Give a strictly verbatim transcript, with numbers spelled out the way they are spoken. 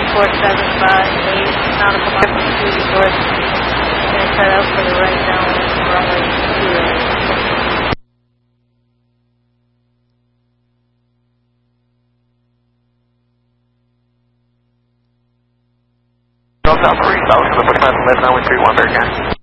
four seven five eight, nautical mile two report. Going to cut out for the right downwind runway two right. South Marine, South, left downwind three one, very again.